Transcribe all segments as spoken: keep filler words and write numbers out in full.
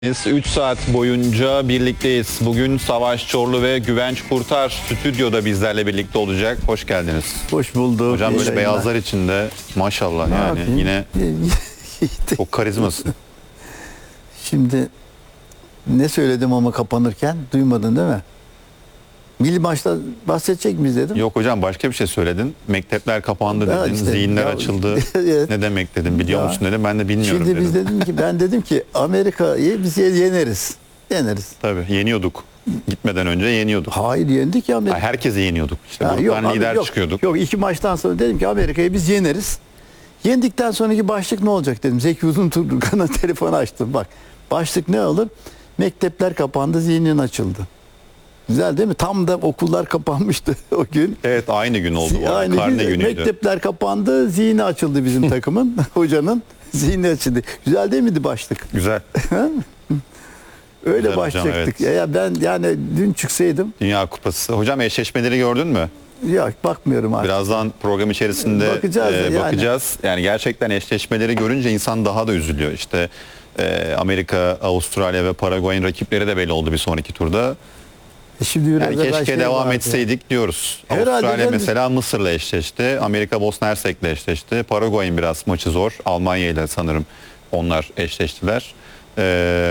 üç saat boyunca birlikteyiz. Bugün Savaş Çorlu ve Güvenç Kurtar stüdyoda bizlerle birlikte olacak. Hoş geldiniz. Hoş bulduk. Hocam böyle İyi beyazlar içinde maşallah Ne yani yapayım? yine o karizması. Şimdi ne söyledim ama kapanırken duymadın değil mi? Milli maçta bahsedecek miyiz dedim. Yok hocam başka bir şey söyledin. Mektepler kapandı Ya dedin. işte, zihinler ya- açıldı. Evet. Ne demek dedim biliyor Ya. musun dedim. Ben de bilmiyorum Şimdi biz dedim. dedim ki ben dedim ki Amerika'yı biz yeneriz. Yeneriz. Tabii yeniyorduk. Gitmeden önce yeniyorduk. Hayır yendik ya Amerika. Ay, herkesi yeniyorduk. İşte Ha, gruptan abi, lider yok, çıkıyorduk. Yok iki maçtan sonra dedim ki Amerika'yı biz yeneriz. Yendikten sonraki başlık ne olacak dedim. Zeki Uzunturkan'a telefon açtım. Bak başlık ne olur? Mektepler kapandı, zihnin açıldı. Güzel değil mi? Tam da okullar kapanmıştı o gün. Evet aynı gün oldu. bu arada. Aynı Karne gün günüydü. mektepler kapandı, zihni açıldı bizim takımın, hocanın zihni açıldı. Güzel değil miydi başlık? Güzel. Öyle Güzel hocam, başlayacaktık. evet. Ya ben yani dün çıksaydım, Dünya Kupası. Hocam eşleşmeleri gördün mü? ya bakmıyorum artık. Birazdan program içerisinde Bakacağız e, yani. bakacağız. Yani gerçekten eşleşmeleri görünce insan daha da üzülüyor. İşte e, Amerika, Avustralya ve Paraguay'ın rakipleri de belli oldu bir sonraki turda. E şimdi biraz Yani evvel keşke şey devam vardı. etseydik diyoruz. Herhalde Avustralya canım. mesela Mısır'la eşleşti. Amerika Bosna Hersek'le eşleşti. Paraguay'ın biraz maçı zor. Almanya ile sanırım onlar eşleştiler. E,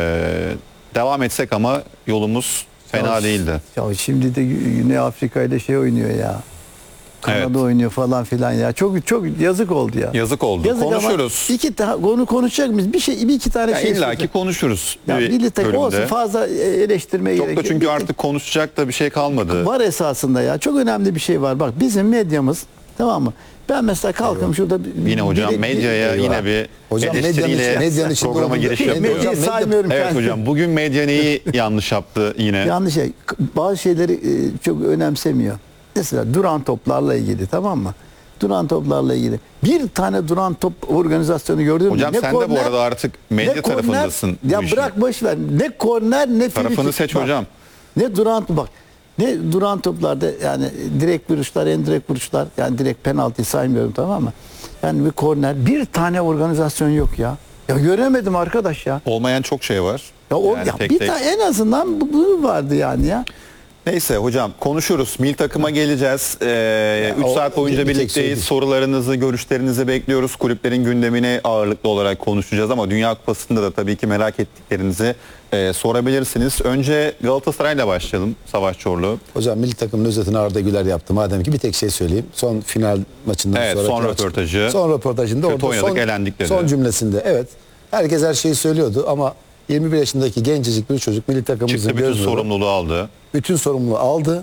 devam etsek ama yolumuz fena Ya, değildi. Ya şimdi de Güney Afrika ile şey oynuyor ya. Kanada Evet. oynuyor falan filan ya. Çok çok yazık oldu ya. Yazık oldu. Yazık ama Konuşuruz. iki ta- konu konuşacak mıyız? Bir şey bir iki tane Ya şey. İlla ki söyleyeceğim. konuşuruz Ya bir milli takım bölümde. olsun fazla eleştirmeye Çok gerek da yok. çünkü Bir- artık konuşacak da bir şey kalmadı. Var esasında ya. Çok önemli bir şey var. Bak bizim medyamız, tamam mı? Ben mesela kalkım şurada bir- Yine hocam bir- medyaya bir- yine bir Hocam medyanın eleştiriyle içi- medyanın içinde programa olduğunda- giriş Medya- yapıyoruz. Medyayı Hocam, medya- saymıyorum Evet kendimi. hocam bugün medya neyi yanlış yaptı yine? Yanlış şey. Bazı şeyleri e, çok önemsemiyor. Mesela duran toplarla ilgili, tamam mı? Duran toplarla ilgili. Bir tane duran top organizasyonu gördün mü? Hocam Ne sen de bu korner, arada artık medya ne korner, tarafındasın. bu Ya işin. bırak boş ver. Ne korner ne Tarafını frikik. seç Bak, hocam. Ne duran bak. Ne duran toplarda yani direkt vuruşlar, en direkt vuruşlar, yani direkt penaltıyı saymıyorum, tamam mı? Yani bir korner, bir tane organizasyon yok ya. Ya göremedim arkadaş ya. Olmayan çok şey var. Ya, o, Yani ya tek bir tek. tane en azından bu, bu vardı yani ya. Neyse hocam konuşuruz. Milli takıma geleceğiz. Ee, üç o saat boyunca bir tek birlikteyiz. şey değil. Sorularınızı, görüşlerinizi bekliyoruz. Kulüplerin gündemini ağırlıklı olarak konuşacağız ama Dünya Kupası'nda da tabii ki merak ettiklerinizi e, sorabilirsiniz. Önce Galatasaray'la başlayalım Savaş Çorlu. Hocam milli takımın özetini Arda Güler yaptı. Madem ki bir tek şey söyleyeyim. Son final maçından Evet, sonra. son röportajı. Son röportajında Kötü orada oynadık, son, elendik dedi. son cümlesinde. Evet. Herkes her şeyi söylüyordu ama yirmi bir yaşındaki gencecik bir çocuk milli takımımızın Çıktı bütün göz nuru. sorumluluğu aldı. Bütün sorumluluğu aldı.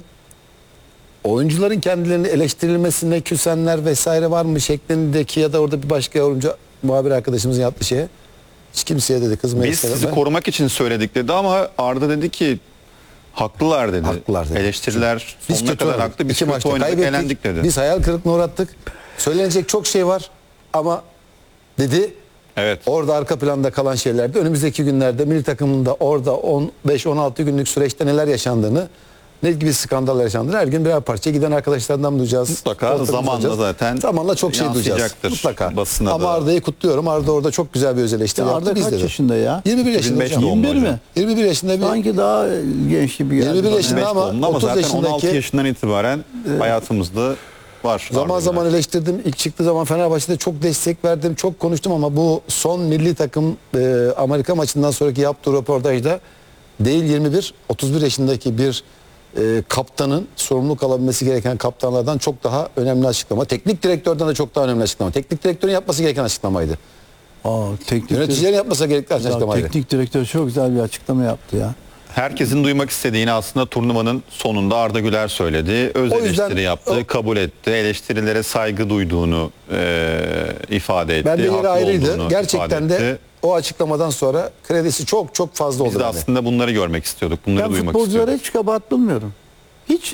Oyuncuların kendilerini eleştirilmesine küsenler vesaire var mı şeklindeki ya da orada bir başka yorumcu muhabir arkadaşımızın yaptığı şeye hiç kimseye dedi kızmayı Biz sizi korumak için söyledik dedi ama Arda dedi ki haklılar dedi. Haklılar dedi. Eleştiriler Biz sonuna kötü kadar oynadık. haklı. Biz İki kötü maçta oynadık, kaybettik. elendik dedi. Biz hayal kırıklığına uğrattık. Söylenecek çok şey var ama dedi. Evet. Orada arka planda kalan şeylerde önümüzdeki günlerde milli takımında orada on beş on altı günlük süreçte neler yaşandığını, ne gibi skandallar yaşandığını her gün birer parça giden arkadaşlardan duyacağız. Mutlaka Ortamda zamanla duyacağız. zaten zamanla çok şey duyacağız. yansıyacaktır Mutlaka. basına Ama da. Arda'yı kutluyorum. Arda orada çok güzel bir öz eleştiri Ya yaptı. Arda Biz kaç de. yaşında ya? yirmi bir yaşında yirmi beş hocam. doğumlu yirmi bir hocam. mi? yirmi bir yaşında bir Sanki daha genç gibi geldi. yirmi bir bana. yaşında beş ama doğumlu ama otuz zaten on yaşındaki altı yaşından itibaren hayatımızda var. Zaman Arda zaman Güler. eleştirdim. İlk çıktığı zaman Fenerbahçe'de çok destek verdim. Çok konuştum ama bu son milli takım e, Amerika maçından sonraki yaptığı röportajda değil yirmi bir otuz bir yaşındaki bir e, kaptanın sorumluluk alabilmesi gereken kaptanlardan çok daha önemli açıklama. Teknik direktörden de çok daha önemli açıklama. Teknik direktörün yapması gereken açıklamaydı. Aa, teknik, Yöneticilerin yapması gereken Ya, açıklamaydı. teknik direktör çok güzel bir açıklama yaptı ya. Herkesin duymak istediğini aslında turnuvanın sonunda Arda Güler söyledi. Öz O yüzden eleştiri yaptı, o- kabul etti. Eleştirilere saygı duyduğunu e, ifade etti. Ben de yeri haklı ayrıydı. olduğunu Gerçekten ifade de etti. o açıklamadan sonra kredisi çok çok fazla oldu. Biz de bende. aslında bunları görmek istiyorduk. Bunları Ben duymak futbolculara istiyorduk. hiç kabahat bulmuyorum. Hiç.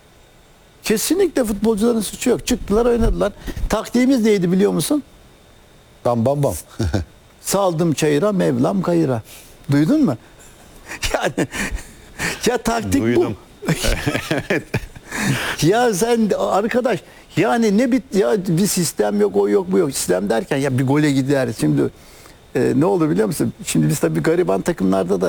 Kesinlikle futbolcuların suçu yok. Çıktılar oynadılar. Taktiğimiz neydi biliyor musun? Bam bam bam. Saldım çayıra, Mevlam kayıra. Duydun mu? Yani ya taktik Duydum. bu. Ya sen arkadaş yani ne bit ya bir sistem yok, o yok, bu yok. Sistem derken ya bir gole gider. Şimdi e, ne oldu biliyor musun? Şimdi biz tabii gariban takımlarda da